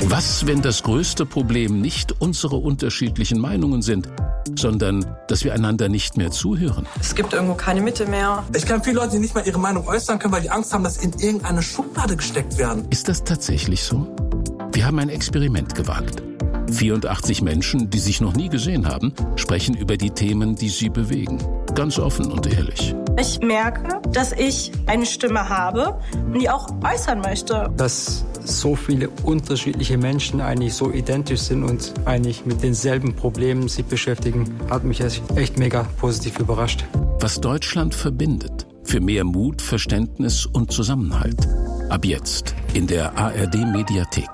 Was, wenn das größte Problem nicht unsere unterschiedlichen Meinungen sind, sondern dass wir einander nicht mehr zuhören? Es gibt irgendwo keine Mitte mehr. Ich kenne viele Leute, die nicht mal ihre Meinung äußern können, weil die Angst haben, dass sie in irgendeine Schublade gesteckt werden. Ist das tatsächlich so? Wir haben ein Experiment gewagt. 84 Menschen, die sich noch nie gesehen haben, sprechen über die Themen, die sie bewegen. Ganz offen und ehrlich. Ich merke, dass ich eine Stimme habe und die auch äußern möchte. Dass so viele unterschiedliche Menschen eigentlich so identisch sind und eigentlich mit denselben Problemen sich beschäftigen, hat mich echt mega positiv überrascht. Was Deutschland verbindet. Für mehr Mut, Verständnis und Zusammenhalt. Ab jetzt in der ARD-Mediathek.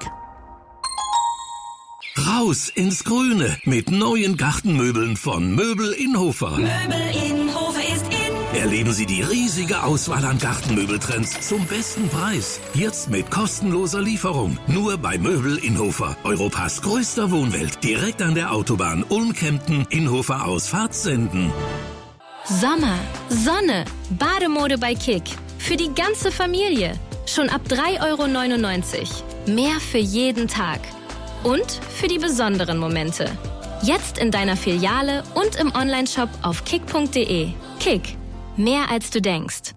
Raus ins Grüne mit neuen Gartenmöbeln von Möbel Inhofer. Möbel Inhofer ist in. Erleben Sie die riesige Auswahl an Gartenmöbeltrends zum besten Preis. Jetzt mit kostenloser Lieferung. Nur bei Möbel Inhofer. Europas größter Wohnwelt. Direkt an der Autobahn Ulm-Kempten, Inhofer aus Fahrtsenden. Sommer, Sonne, Bademode bei Kick. Für die ganze Familie. Schon ab 3,99 €. Mehr für jeden Tag. Und für die besonderen Momente. Jetzt in deiner Filiale und im Onlineshop auf kick.de. Kick. Mehr als du denkst.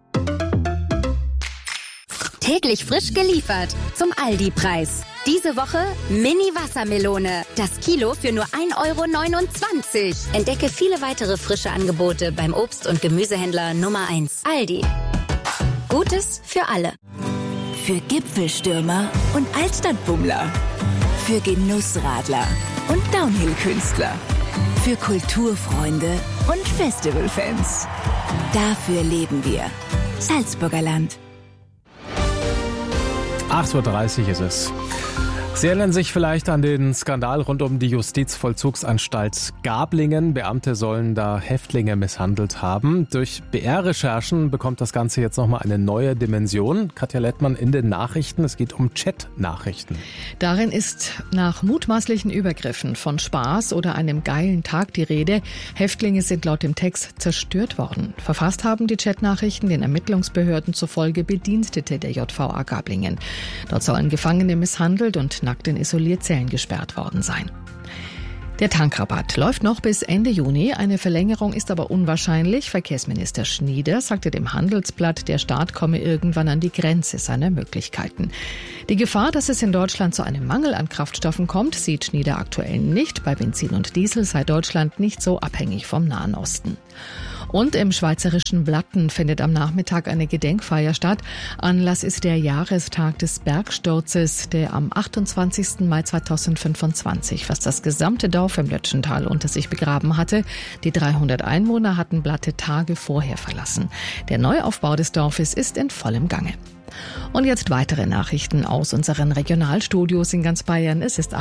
Täglich frisch geliefert zum Aldi-Preis. Diese Woche Mini-Wassermelone. Das Kilo für nur 1,29 €. Entdecke viele weitere frische Angebote beim Obst- und Gemüsehändler Nummer 1. Aldi. Gutes für alle. Für Gipfelstürmer und Altstadtbummler. Für Genussradler und Downhill-Künstler. Für Kulturfreunde und Festivalfans. Dafür leben wir. Salzburger Land. 8:30 Uhr ist es. Sie erinnern sich vielleicht an den Skandal rund um die Justizvollzugsanstalt Gablingen. Beamte sollen da Häftlinge misshandelt haben. Durch BR-Recherchen bekommt das Ganze jetzt nochmal eine neue Dimension. Katja Lettmann in den Nachrichten. Es geht um Chat-Nachrichten. Darin ist nach mutmaßlichen Übergriffen von Spaß oder einem geilen Tag die Rede. Häftlinge sind laut dem Text zerstört worden. Verfasst haben die Chat-Nachrichten den Ermittlungsbehörden zufolge Bedienstete der JVA Gablingen. Dort sollen Gefangene misshandelt und nackt in Isolierzellen gesperrt worden sein. Der Tankrabatt läuft noch bis Ende Juni. Eine Verlängerung ist aber unwahrscheinlich. Verkehrsminister Schnieder sagte dem Handelsblatt, der Staat komme irgendwann an die Grenze seiner Möglichkeiten. Die Gefahr, dass es in Deutschland zu einem Mangel an Kraftstoffen kommt, sieht Schnieder aktuell nicht. Bei Benzin und Diesel sei Deutschland nicht so abhängig vom Nahen Osten. Und im schweizerischen Blatten findet am Nachmittag eine Gedenkfeier statt. Anlass ist der Jahrestag des Bergsturzes, der am 28. Mai 2025 fast das gesamte Dorf im Lötschental unter sich begraben hatte. Die 300 Einwohner hatten Blatte Tage vorher verlassen. Der Neuaufbau des Dorfes ist in vollem Gange. Und jetzt weitere Nachrichten aus unseren Regionalstudios in ganz Bayern. Es ist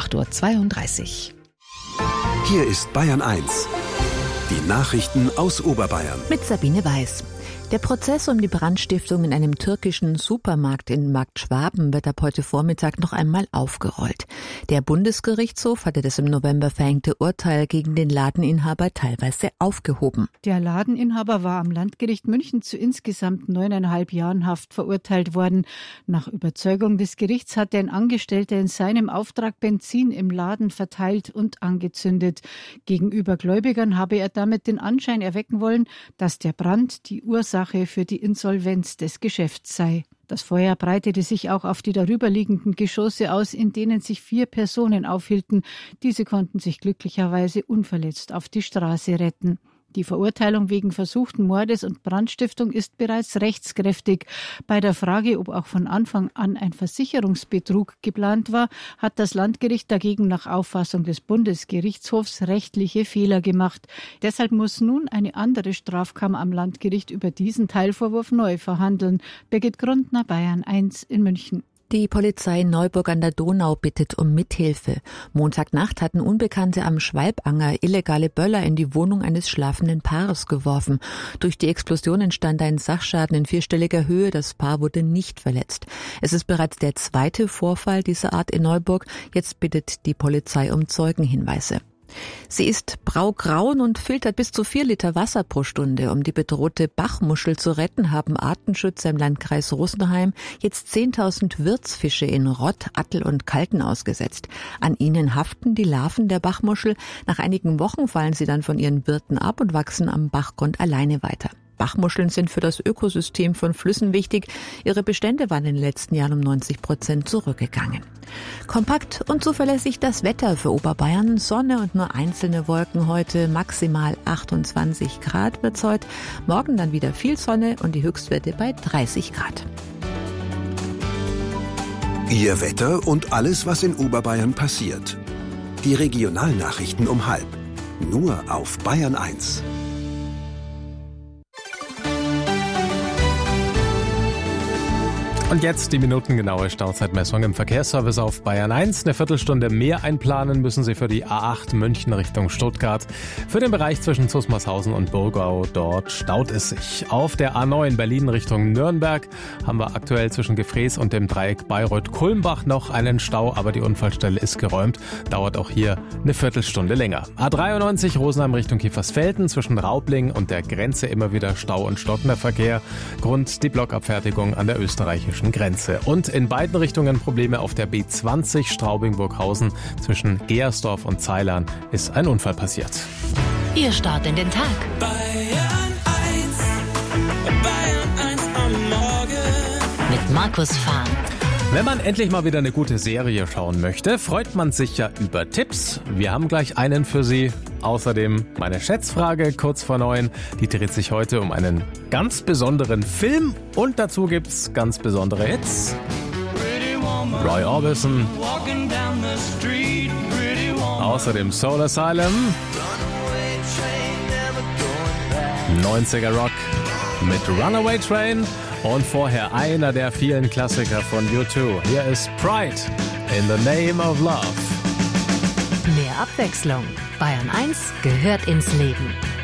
8:32 Uhr. Hier ist Bayern 1. Die Nachrichten aus Oberbayern. Mit Sabine Weiß. Der Prozess um die Brandstiftung in einem türkischen Supermarkt in Markt Schwaben wird ab heute Vormittag noch einmal aufgerollt. Der Bundesgerichtshof hatte das im November verhängte Urteil gegen den Ladeninhaber teilweise aufgehoben. Der Ladeninhaber war am Landgericht München zu insgesamt 9,5 Jahren Haft verurteilt worden. Nach Überzeugung des Gerichts hatte ein Angestellter in seinem Auftrag Benzin im Laden verteilt und angezündet. Gegenüber Gläubigern habe er damit den Anschein erwecken wollen, dass der Brand die Ursache für die Insolvenz des Geschäfts sei. Das Feuer breitete sich auch auf die darüberliegenden Geschosse aus, in denen sich 4 Personen aufhielten. Diese konnten sich glücklicherweise unverletzt auf die Straße retten. Die Verurteilung wegen versuchten Mordes und Brandstiftung ist bereits rechtskräftig. Bei der Frage, ob auch von Anfang an ein Versicherungsbetrug geplant war, hat das Landgericht dagegen nach Auffassung des Bundesgerichtshofs rechtliche Fehler gemacht. Deshalb muss nun eine andere Strafkammer am Landgericht über diesen Teilvorwurf neu verhandeln. Birgit Grundner, Bayern 1 in München. Die Polizei Neuburg an der Donau bittet um Mithilfe. Montagnacht hatten Unbekannte am Schwalbanger illegale Böller in die Wohnung eines schlafenden Paares geworfen. Durch die Explosion entstand ein Sachschaden in 4-stelliger Höhe. Das Paar wurde nicht verletzt. Es ist bereits der zweite Vorfall dieser Art in Neuburg. Jetzt bittet die Polizei um Zeugenhinweise. Sie ist braugrauen und filtert bis zu 4 Liter Wasser pro Stunde. Um die bedrohte Bachmuschel zu retten, haben Artenschützer im Landkreis Rosenheim jetzt 10.000 Wirtsfische in Rott, Attel und Kalten ausgesetzt. An ihnen haften die Larven der Bachmuschel. Nach einigen Wochen fallen sie dann von ihren Wirten ab und wachsen am Bachgrund alleine weiter. Bachmuscheln sind für das Ökosystem von Flüssen wichtig. Ihre Bestände waren in den letzten Jahren um 90% zurückgegangen. Kompakt und zuverlässig das Wetter für Oberbayern. Sonne und nur einzelne Wolken heute. Maximal 28 Grad wird's heute. Morgen dann wieder viel Sonne und die Höchstwerte bei 30 Grad. Ihr Wetter und alles, was in Oberbayern passiert. Die Regionalnachrichten um 12:30. Nur auf Bayern 1. Und jetzt die minutengenaue Stauzeitmessung im Verkehrsservice auf Bayern 1. Eine Viertelstunde mehr einplanen müssen Sie für die A8 München Richtung Stuttgart. Für den Bereich zwischen Zusmarshausen und Burgau, dort staut es sich. Auf der A9 Berlin Richtung Nürnberg haben wir aktuell zwischen Gefrees und dem Dreieck Bayreuth-Kulmbach noch einen Stau, aber die Unfallstelle ist geräumt. Dauert auch hier eine Viertelstunde länger. A93 Rosenheim Richtung Kiefersfelden zwischen Raubling und der Grenze immer wieder Stau und stockender Verkehr. Grund die Blockabfertigung an der österreichischen Grenze. Und in beiden Richtungen Probleme auf der B20 Straubing-Burghausen. Zwischen Geersdorf und Zeilern ist ein Unfall passiert. Ihr Start in den Tag. Bayern 1 am Morgen. Mit Markus Fahn. Wenn man endlich mal wieder eine gute Serie schauen möchte, freut man sich ja über Tipps. Wir haben gleich einen für Sie. Außerdem meine Schätzfrage kurz vor 9. Die dreht sich heute um einen ganz besonderen Film. Und dazu gibt's ganz besondere Hits. Roy Orbison. Außerdem Soul Asylum. 90er Rock mit Runaway Train. Und vorher einer der vielen Klassiker von U2. Hier ist Pride in the Name of Love. Mehr Abwechslung. Bayern 1 gehört ins Leben.